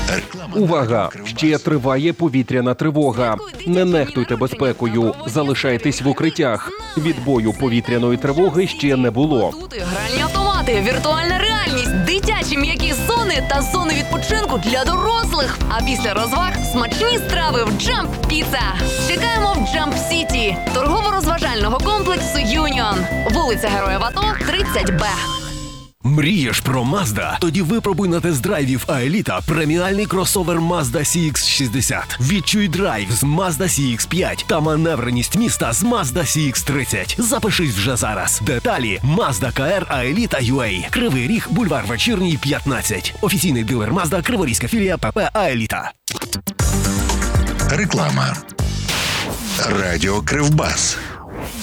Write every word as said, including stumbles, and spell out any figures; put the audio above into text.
Увага! Ще триває повітряна тривога. Не нехтуйте безпекою. Залишайтесь в укриттях. Відбою повітряної тривоги ще не було. Тут і гральні автомати, віртуальна реальність, дитячі м'які зони та зони відпочинку для дорослих. А після розваг смачні страви в Jump Pizza. Чекаємо в Jump City, торгово-розважального комплексу Юніон. Вулиця Героїв АТО, тридцять Б. Мрієш про Mazda? Тоді випробуй на тест-драйві в Аеліта преміальний кросовер Mazda сі ікс шістдесят. Відчуй драйв з Mazda сі ікс п'ять та маневреність міста з Mazda сі ікс тридцять. Запишись вже зараз. Деталі Mazda ка ар Аеліта ю ей. Кривий Ріг, бульвар Вечірній, п'ятнадцять. Офіційний дилер Mazda, Криворізька філія ПП Аеліта. Реклама. Радіо Кривбас.